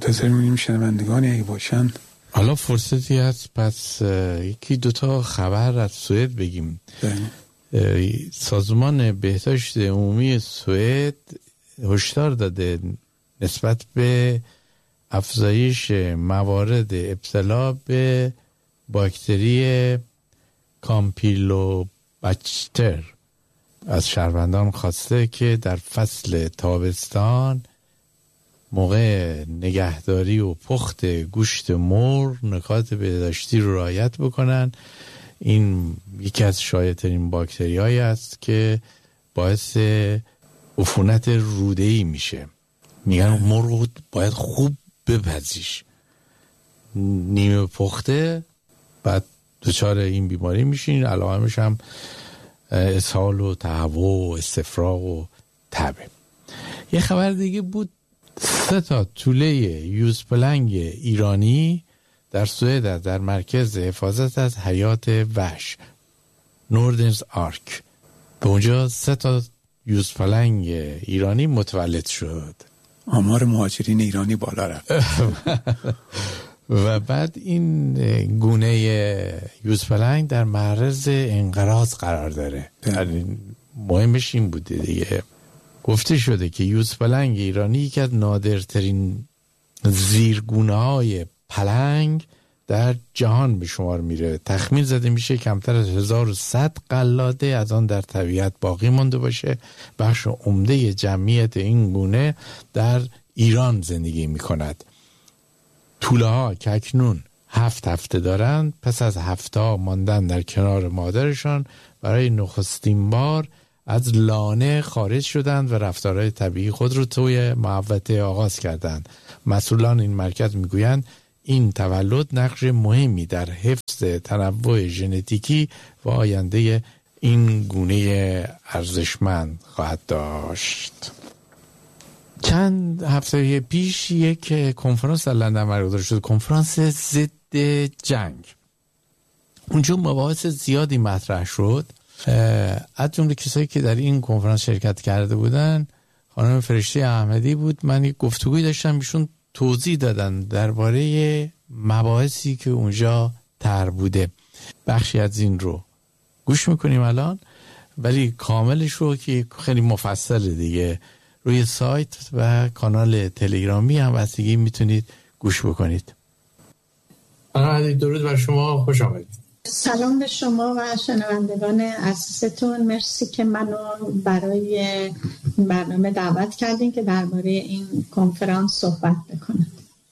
منتظر می‌بینیم شنوندگانی اگه باشن. حالا فرصتی هست پس یکی دوتا خبر از سوئد بگیم. سازمان بهداشت عمومی سوئد هشدار داده نسبت به افزایش موارد ابتلا به باکتری کامپیلوباکتر از شهروندان خواسته که در فصل تابستان موقع نگهداری و پخت گوشت مرغ نکات بهداشتی رو رعایت بکنن. این یکی از شایع‌ترین باکتری هایی است که باعث عفونت روده‌ای میشه. میگن مرغ باید خوب بپزیش، نیمه پخته بعد دچار این بیماری میشین. علائمش هم اسهال و تهوع و استفراغ و تبه. یه خبر دیگه بود، 3 توله یوزپلنگ ایرانی در سوئد در مرکز حفاظت از حیات وحش نوردنز آرک به اونجا 3 یوزپلنگ ایرانی متولد شد. آمار مهاجرین ایرانی بالا رفت. و بعد این گونه یوزپلنگ در معرض انقراض قرار داره. مهمش این بوده دیگه، گفته شده که یوزپلنگ ایرانی یکی از نادرترین زیرگونه‌های پلنگ در جهان به شمار میره. تخمین زده میشه کمتر از 1100 قلاده از آن در طبیعت باقی مانده باشه. بخش عمده جمعیت این گونه در ایران زندگی میکند. توله ها که اکنون 7 هفته دارند، پس از 7 ماندن در کنار مادرشان برای نخستین بار از لانه خارج شدند و رفتارهای طبیعی خود رو توی محوطه آغاز کردند. مسئولان این مرکز میگویند این تولد نقش مهمی در حفظ تنوع ژنتیکی و آینده این گونه ارزشمند خواهد داشت. چند هفته پیش یک کنفرانس در لندن برگزار شد، کنفرانس ضد جنگ. اونجا مباحث زیادی مطرح شد. از جمله کسایی که در این کنفرانس شرکت کرده بودن خانم فرشته احمدی بود. من یک گفتگوی داشتم، ایشون توضیح دادن درباره مباحثی که اونجا طرح بوده. بخشی از این رو گوش میکنیم الان، ولی کاملش رو که خیلی مفصله دیگه روی سایت و کانال تلگرامی هم بستگی میتونید گوش بکنید. درود بر شما، خوش آمدید. سلام به شما و شنوندگان عزیزتون. مرسی که منو برای برنامه دعوت کردین که درباره این کنفرانس صحبت بکنم.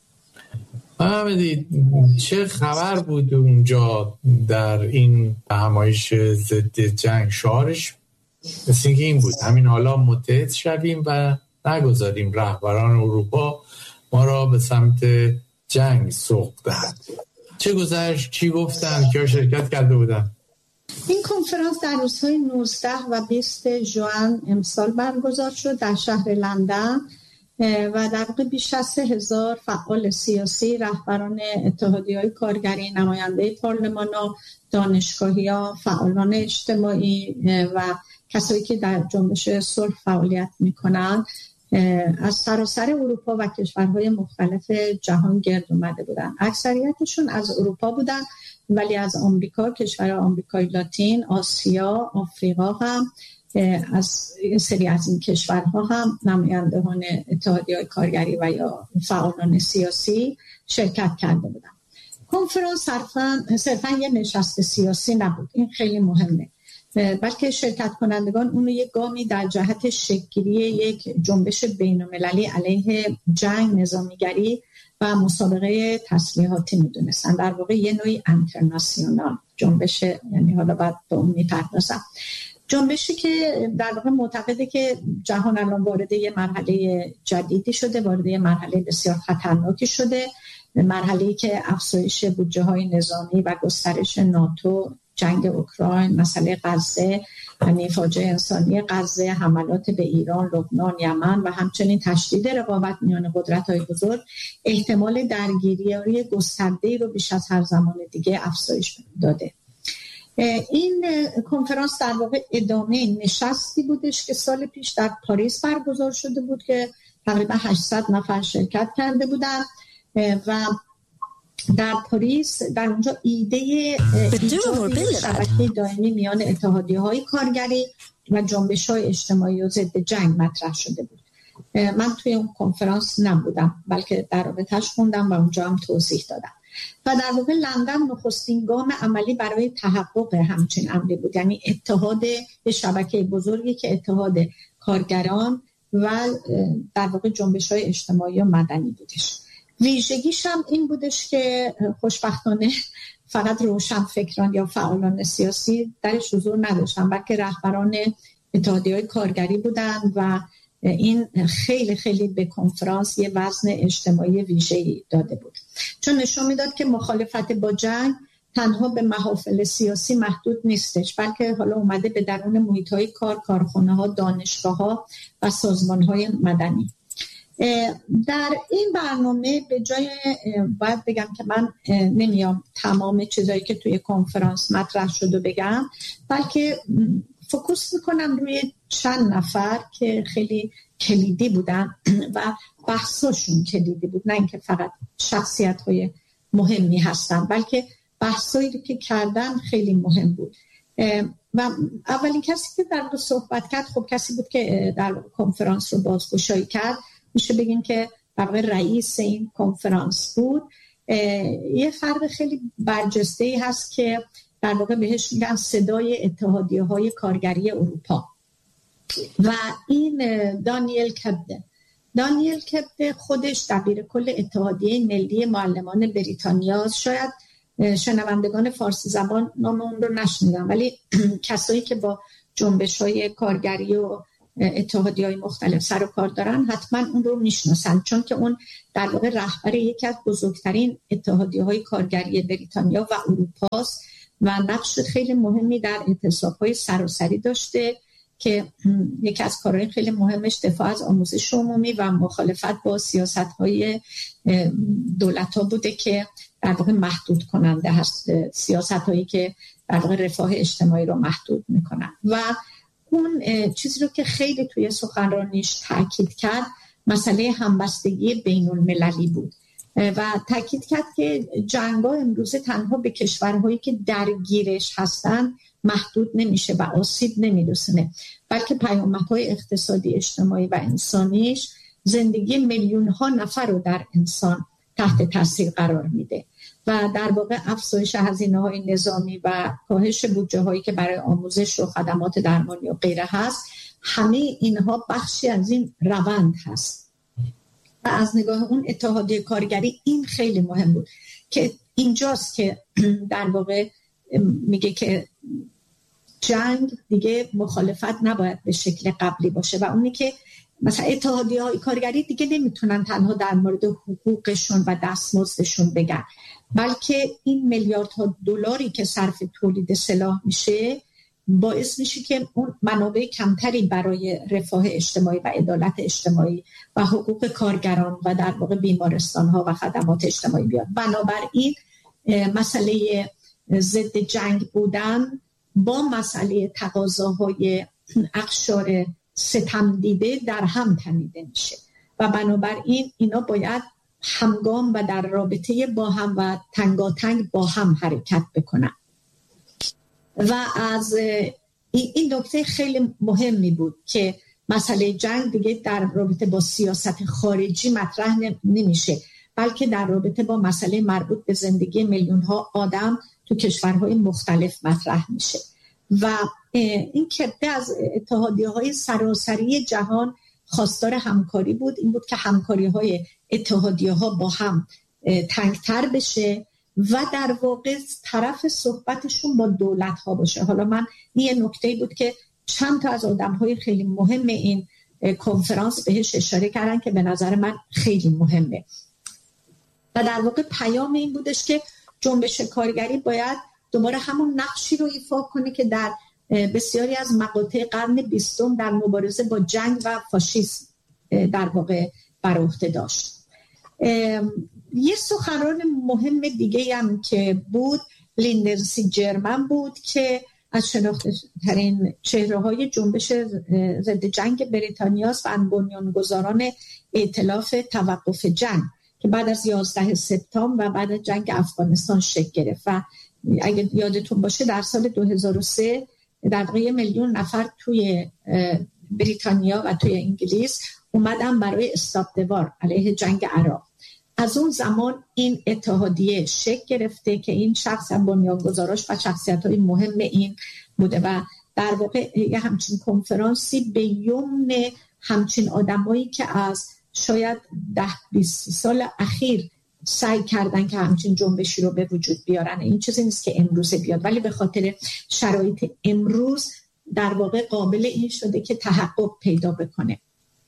محمدی، چه خبر بود اونجا در این همایش ضد جنگ؟ شعارش مثل اینکه این بود همین حالا متحد شویم و نگذاریم رهبران اروپا ما را به سمت جنگ سوق دهند. چه گذشت؟ چی گفتن؟ کیا شرکت کرده بودن؟ این کنفرانس در روزهای 19 و 20 ژوئن امسال برگزار شد در شهر لندن و در واقع بیش از 3000 فعال سیاسی، رهبران اتحادیه‌های کارگری، نماینده پارلمان‌ها، دانشگاهی‌ها، فعالان اجتماعی و کسایی که در جنبش صلح فعالیت می‌کنند از سراسر اروپا و کشورهای مختلف جهان گرد اومده بودن. اکثریتشون از اروپا بودن، ولی از آمریکا، کشور آمریکای لاتین، آسیا، آفریقا هم از سری از این کشورها هم نمایندگان اتحادیه‌های کارگری و یا فعالان سیاسی شرکت کرده بودن. کنفرانس صرفاً یه نشست سیاسی نبود، این خیلی مهمه، بلکه شرکت کنندگان اونو یک گامی در جهت شکل‌گیری یک جنبش بین‌المللی علیه جنگ، نظامیگری و مسابقه تسلیحاتی میدونستن. در واقع یه نوعی انترناسیونال جنبش، یعنی حالا بعد به اون میپردازم. جنبشی که در واقع معتقده که جهان الان وارد یه مرحله جدیدی شده، وارد یه مرحله بسیار خطرناکی شده، مرحله‌ای که افزایش بودجه‌های نظامی و گسترش ناتو، جنگ اوکراین، مسئله غزه، یعنی فاجعه انسانی غزه، حملات به ایران، لبنان، یمن و همچنین تشدید رقابت میان قدرت‌های بزرگ احتمال درگیری گسترده‌ای رو بیش از هر زمان دیگه افزایش داده. این کنفرانس در واقع ادامه نشستی بودش که سال پیش در پاریس برگزار شده بود که تقریبا 800 نفر شرکت کرده بودن و در پاریس در اونجا ایده شبکه دائمی میان اتحادیه‌های کارگری و جنبش‌های اجتماعی و ضد جنگ مطرح شده بود. من توی اون کنفرانس نبودم بلکه در رابطه‌اش خوندم و اونجا هم توضیح دادم. و در واقع لندن نخستین گام عملی برای تحقق همچین امری بود، یعنی اتحاد شبکه بزرگی که اتحاد کارگران و در واقع جنبش‌های اجتماعی و مدنی بودش. ویژگیش هم این بودش که خوشبختانه فقط روشنفکران یا فعالان سیاسی درش حضور نداشتن، بلکه رهبران اتحادیه‌های کارگری بودن و این خیلی خیلی به کنفرانس یه وزن اجتماعی ویژه‌ای داده بود، چون نشون میداد که مخالفت با جنگ تنها به محافل سیاسی محدود نیستش، بلکه حالا اومده به درون محیط‌های کار، کارخانه‌ها، دانشگاه‌ها و سازمان‌های مدنی. در این برنامه به جای باید بگم که من نمیام تمام چیزایی که توی کنفرانس مطرح شد و بگم، بلکه فوکوس میکنم روی چند نفر که خیلی کلیدی بودن و بحثاشون کلیدی بود، نه اینکه فقط شخصیت‌های مهمی هستن بلکه بحثایی که کردن خیلی مهم بود. و اولین کسی که در واقع صحبت کرد خب کسی بود که در کنفرانس رو بازگشایی کرد، میشه بگیم که در واقع رئیس این کنفرانس بود. یه فرد خیلی برجسته‌ای هست که در واقع بهش میگن صدای اتحادیه‌های کارگری اروپا و این دانیل کبده خودش دبیر کل اتحادیه ملی معلمان بریتانیا. شاید شنوندگان فارسی زبان نام اون رو نشنیدن، ولی کسایی که با جنبش‌های کارگری و اتحادیه‌های مختلف سر و کار دارن حتما اون رو میشناسن، چون که اون در واقع رهبر یکی از بزرگترین اتحادیه‌های کارگری بریتانیا و اروپاست و نقش خیلی مهمی در اعتصاب‌های سراسری داشته که یکی از کارهای خیلی مهمش دفاع از آموزش عمومی و مخالفت با سیاست‌های دولت‌ها بوده که در واقع محدود کننده هست، سیاست‌هایی که در واقع رفاه اجتماعی رو محدود می‌کنن. و اون چیزی رو که خیلی توی سخنرانیش تاکید کرد مسئله همبستگی بین‌المللی بود و تاکید کرد که جنگ‌ها امروزه تنها به کشورهایی که درگیرش هستن محدود نمیشه و آسیب نمیرسونه، بلکه پیامدهای اقتصادی، اجتماعی و انسانیش زندگی میلیون‌ها نفر رو در انسان تحت تاثیر قرار میده و در واقع افزایش هزینه‌های نظامی و کاهش بودجه‌هایی که برای آموزش و خدمات درمانی و غیره هست، همه اینها بخشی از این روند هست. و از نگاه اون اتحادیه کارگری این خیلی مهم بود که اینجاست که در واقع میگه که جنگ دیگه مخالفت نباید به شکل قبلی باشه و اونی که مثلا اتحادیه‌های کارگری دیگه نمیتونن تنها در مورد حقوقشون و دستمزدشون بگن، بلکه این میلیاردها دلاری که صرف تولید سلاح میشه باعث میشه که اون منابع کمتری برای رفاه اجتماعی و عدالت اجتماعی و حقوق کارگران و در واقع بیمارستان‌ها و خدمات اجتماعی بیاد. بنابراین مسئله ضد جنگ بودن با مسئله تقاضاهای اقشار ستم دیده در هم تنیده میشه و بنابراین اینا باید همگام و در رابطه با هم و تنگاتنگ با هم حرکت بکنن. و از این نکته خیلی مهمی بود که مسئله جنگ دیگه در رابطه با سیاست خارجی مطرح نمیشه، بلکه در رابطه با مسئله مربوط به زندگی میلیون‌ها آدم تو کشورهای مختلف مطرح میشه. و این کبده از اتحادیه‌های سراسری جهان خواستار همکاری بود، این بود که همکاری‌های اتحادیه‌ها با هم تنگتر بشه و در واقع طرف صحبتشون با دولت‌ها باشه. حالا من این نکته بود که چند تا از آدم‌های خیلی مهم این کنفرانس بهش اشاره کردن که به نظر من خیلی مهمه و در واقع پیام این بودش که جنبش کارگری باید دوباره همون نقشی رو ایفا کنه که در بسیاری از مقاطع قرن 20 در مبارزه با جنگ و فاشیسم در واقع بر عهده داشت. یه سخنران مهم دیگه هم که بود لیندزی جرمن بود که از شناخته‌ترین چهره‌های جنبش ضد جنگ بریتانیاست و بنیانگذاران ائتلاف توقف جنگ که بعد از 11 سپتامبر و بعد از جنگ افغانستان شکل گرفت و اگه یادتون باشه در سال 2003 در واقع 1 میلیون نفر توی بریتانیا و توی انگلیس اومدن برای استاپ دوار علیه جنگ عراق. از اون زمان این اتحادیه شکل گرفته که این شخص بنیانگذاراش و شخصیت‌های مهم این بوده و در واقع یه همچین کنفرانسی به یمن همچین آدمایی که از شاید 10-20 سال اخیر سعی کردن که همچین جنبشی رو به وجود بیارن. این چیزی نیست که امروز بیاد، ولی به خاطر شرایط امروز در واقع قابل این شده که تحقق پیدا بکنه.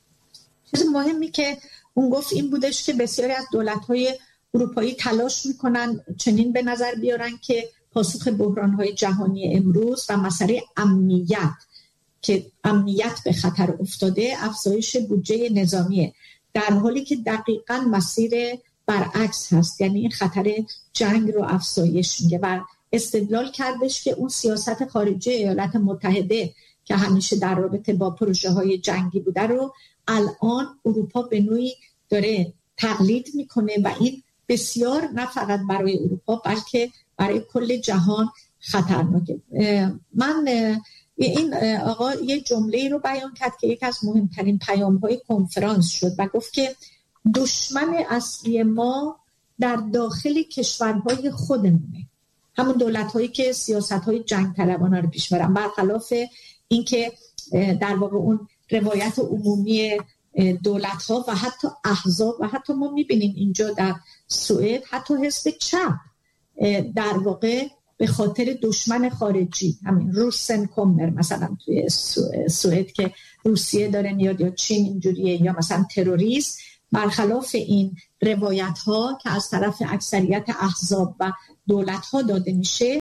چیز مهمی که اون گفت این بودش که بسیاری از دولت‌های اروپایی تلاش میکنن چنین به نظر بیارن که پاسخ بحران‌های جهانی امروز و مسئله امنیت که امنیت به خطر افتاده افزایش بودجه نظامیه، در حالی که دقیقاً مسیر برعکس هست، یعنی این خطر جنگ رو افزایش میده و استدلال کردش که اون سیاست خارجی ایالات متحده که همیشه در رابطه با پروژه های جنگی بوده رو الان اروپا به نوعی داره تقلید میکنه و این بسیار نه فقط برای اروپا بلکه برای کل جهان خطرناکه. من این آقا یه جمله رو بیان کرد که یکی از مهمترین پیام‌های کنفرانس شد و گفت که دشمن اصلی ما در داخل کشورهای خودمونه، همون دولت‌هایی که سیاست‌های جنگ طلبانه رو پیش برن، برخلاف اینکه در واقع اون روایت عمومی دولت‌ها و حتی احزاب و حتی ما می‌بینیم اینجا در سوئد حتی حزب چپ در واقع به خاطر دشمن خارجی، همین روسن کومر مثلا توی سوئد که روسیه داره میاد یا چین اینجوریه یا مثلا تروریست، برخلاف این روایت ها که از طرف اکثریت احزاب و دولت ها داده میشه،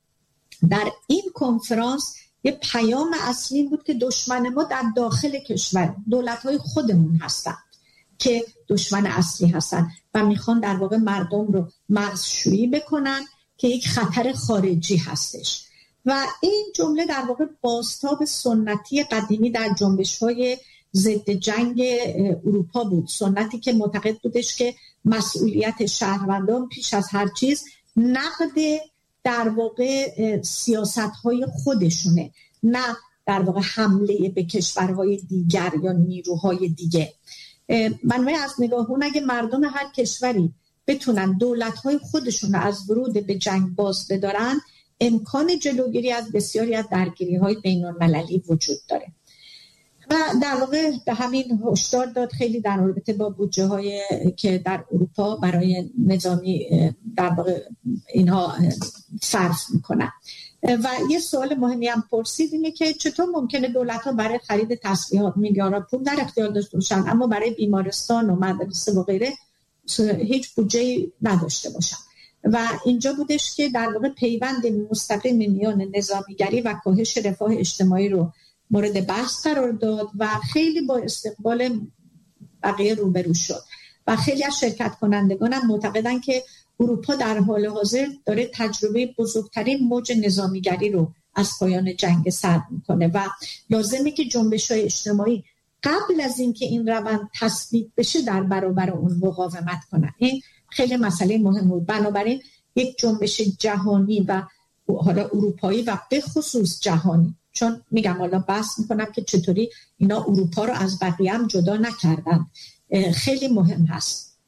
در این کنفرانس یه پیام اصلی بود که دشمن ما در داخل کشور دولت های خودمون هستند که دشمن اصلی هستن و میخوان در واقع مردم رو مغزشویی بکنن که یک خطر خارجی هستش. و این جمله در واقع بازتاب سنتی قدیمی در جنبش‌های ضد جنگ اروپا بود، سنتی که معتقد بودش که مسئولیت شهروندان پیش از هر چیز نقد در واقع سیاست‌های خودشونه، نه در واقع حمله به کشورهای دیگر یا نیروهای دیگه. بنابراین از نگاه اون اگه مردم هر کشوری بتونن دولت‌های خودشون از ورود به جنگ باز بدارن، امکان جلوگیری از بسیاری از درگیری‌های بین‌المللی وجود داره. و در واقع به همین هشدار داد خیلی در رابطه با بودجه‌های که در اروپا برای نظامی در واقع اینها صرف میکنن. و یه سوال مهمی هم پرسید اینه که چطور ممکنه دولت‌ها برای خرید تسلیحات میلیاردها پول در اختیار داشته باشن اما برای بیمارستان و مدرسه و غیره هیچ بودجه‌ای نداشته باشن. و اینجا بودش که در واقع پیوند مستقیم میان نظامیگری و کاهش رفاه اجتماعی رو مورد بحث قرار داد و خیلی با استقبال بقیه روبرو شد و خیلی از شرکت کنندگان هم معتقدن که اروپا در حال حاضر داره تجربه بزرگترین موج نظامیگری رو از پایان جنگ سر میکنه و لازمه که جنبش‌های اجتماعی قبل از اینکه این روند تثبیت بشه در برابر اون مقاومت کنن. این خیلی مسئله مهم بود. بنابراین یک جنبش جهانی و حالا اروپایی و به خصوص جهانی، چون میگم حالا بحث میکنم که چطوری اینا اروپا رو از بقیه هم جدا نکردن، خیلی مهم هست.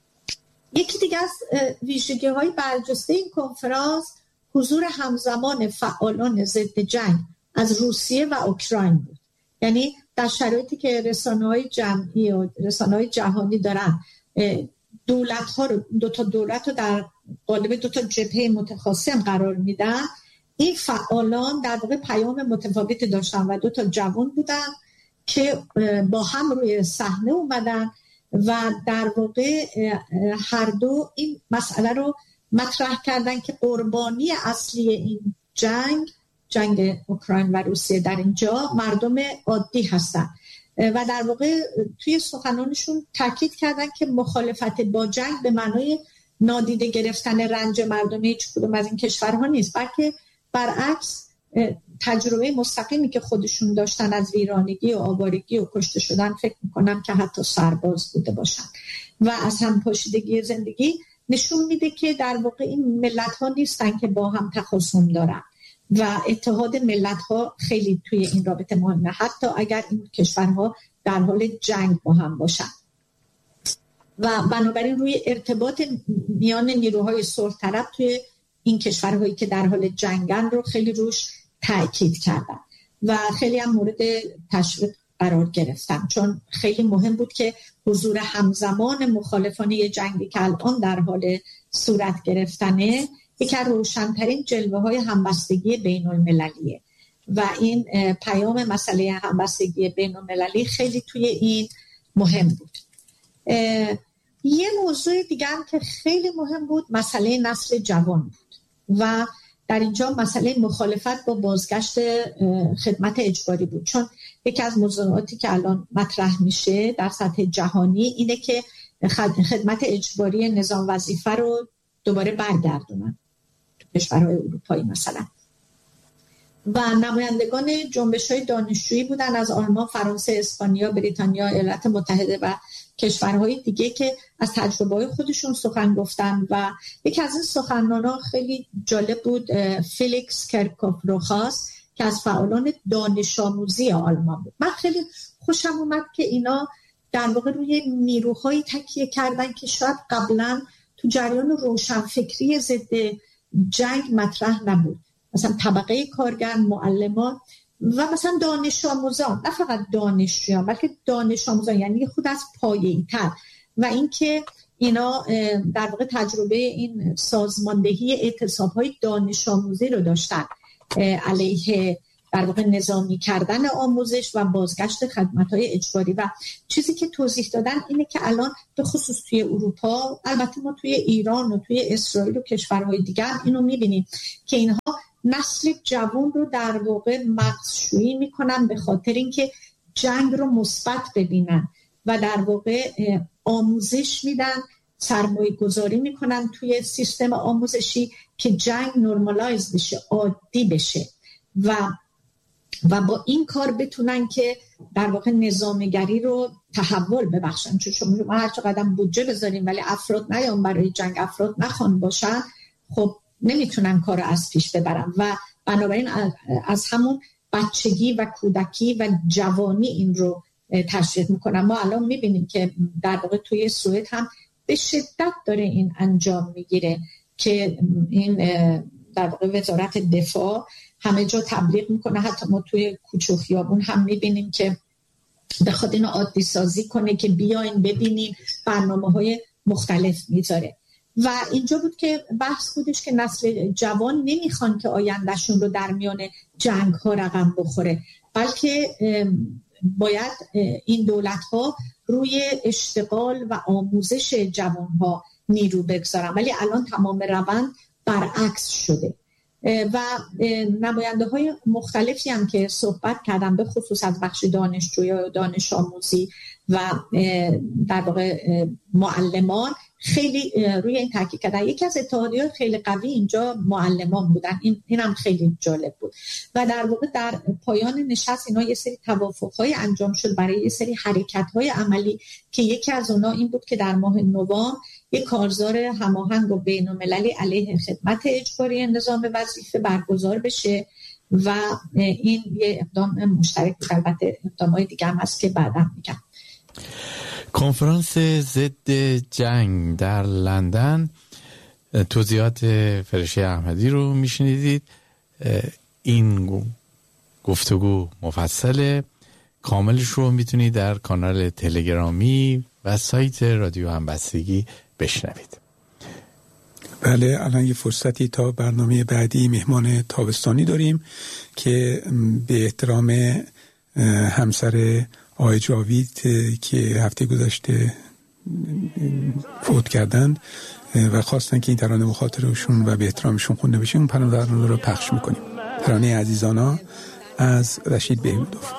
یکی دیگه از ویژگی‌های برجسته این کنفرانس حضور همزمان فعالان ضد جنگ از روسیه و اوکراین بود. یعنی در شرایطی که رسانه‌های جمعی و رسانه‌های جهانی دارن دولت‌ها رو دو تا دولت رو در قالب دو تا جبهه متخاصم قرار میدن، این فعالان در واقع پیام متفاوتی داشتن و دو تا جوان بودن که با هم روی صحنه اومدن و در واقع هر دو این مسئله رو مطرح کردن که قربانی اصلی این جنگ اوکراین و روسیه در اینجا مردم عادی هستن و در واقع توی سخنانشون تاکید کردن که مخالفت با جنگ به معنای نادیده گرفتن رنج مردم هیچ کدوم از این کشورها نیست، بلکه برعکس تجربه مستقیمی که خودشون داشتن از ویرانگی و آوارگی و کشته شدن، فکر میکنم که حتی سرباز بوده باشن و از همپاشیدگی زندگی نشون میده که در واقع این ملت‌ها نیستن که با هم تخاصم دارن و اتحاد ملت‌ها خیلی توی این رابطه مهمه، حتی اگر این کشورها در حال جنگ با هم باشن. و بنابراین روی ارتباط میان نیروهای صلح طلب توی این کشورهایی که در حال جنگن رو خیلی روش تاکید کردن و خیلی هم مورد تشویق قرار گرفتن، چون خیلی مهم بود که حضور همزمان مخالفان جنگی که الان در حال صورت گرفتنه یکی از روشن‌ترین جلوه‌های همبستگی بین‌المللیه و این پیام مسئله همبستگی بین‌المللی خیلی توی این مهم بود. یه موضوع دیگه هم که خیلی مهم بود مسئله نسل جوان بود و در اینجا مسئله مخالفت با بازگشت خدمت اجباری بود، چون یکی از موضوعاتی که الان مطرح میشه در سطح جهانی اینه که خدمت اجباری نظام وظیفه رو دوباره برگردونن تو کشورهای اروپایی مثلا. و نمایندگان جنبش‌های دانشجویی بودن از آلمان، فرانسه، اسپانیا، بریتانیا، ایالات متحده و کشورهای دیگه که از تجربه‌های خودشون سخن گفتن و یکی از این سخنرانان خیلی جالب بود، فیلیکس کرکوف روخاس که از فعالان دانش آموزی آلمان بود. من خیلی خوشم اومد که اینا در واقع روی نیروهایی تکیه کردن که شاید قبلا تو جریان روشنفکری ضد جنگ مطرح نبود، مثلا طبقه کارگر، معلمان و مثلا دانش آموزان، نه فقط دانشجویان بلکه دانش آموزان، یعنی خود از پایه‌ای‌تر، و اینکه اینا در واقع تجربه این سازماندهی اعتصاب‌های دانش آموزی رو داشتن علیه در واقع نظامی کردن آموزش و بازگشت خدمات‌های اجباری. و چیزی که توضیح دادن اینه که الان به خصوص توی اروپا، البته ما توی ایران و توی اسرائیل و کشورهای دیگر اینو می‌بینیم که اینها نسل جوان رو در واقع مغزشویی میکنن به خاطر اینکه جنگ رو مثبت ببینن و در واقع آموزش میدن، سرمایه گذاری میکنن توی سیستم آموزشی که جنگ نورمالایز بشه، عادی بشه و با این کار بتونن که در واقع نظامگری رو تحول ببخشن. چون ما هر چقدر بودجه بذاریم ولی افراد نیان برای جنگ، افراد نخوان باشن، خب نمیتونن کار رو از پیش ببرن و بنابراین از همون بچگی و کودکی و جوانی این رو تشویق میکنن. ما الان میبینیم که در واقع توی سوئد هم به شدت داره این انجام میگیره که این در واقع وزارت دفاع همه جا تبلیغ میکنه، حتی ما توی کوچه و خیابون هم میبینیم که بخواد اینو عادی سازی کنه که بیاین ببینین، برنامه‌های مختلف میذاره. و اینجا بود که بحث بودش که نسل جوان نمیخوان که آیندهشون رو در میان جنگ ها رقم بخوره، بلکه باید این دولت ها روی اشتغال و آموزش جوان ها نیرو بگذارن، ولی الان تمام روند برعکس شده. و نماینده های مختلفی هم که صحبت کردن به خصوص از بخش دانشجویی و دانش آموزی و در واقع معلمان خیلی روی این تاکید کردن. یکی از اتحادیه‌های خیلی قوی اینجا معلمان بودن، این هم خیلی جالب بود. و در واقع در پایان نشست اینا یه سری توافق‌های انجام شد برای یه سری حرکت‌های عملی که یکی از اونها این بود که در ماه نوامبر یک کارزار هماهنگ و بین‌المللی علیه خدمت اجباری نظام وظیفه برگزار بشه و این یه اقدام مشترک بود. البته اقدام‌های دیگه هم هست که بعدا میگم. کنفرانس ضد جنگ در لندن، توضیحات فرشته احمدی رو میشنیدید. این گفتگو مفصل کاملش رو میتونید در کانال تلگرامی و سایت رادیو همبستگی بشنوید. بله، الان یه فرصتی تا برنامه بعدی مهمان تابستانی داریم که به احترام همسر آقای جاوید که هفته گذشته فوت کردند و خواستن که این ترانه بخاطرشون و به احترامشون خونده بشه، اون ترانه رو پخش میکنیم. ترانه عزیزانا از رشید بهمودوف.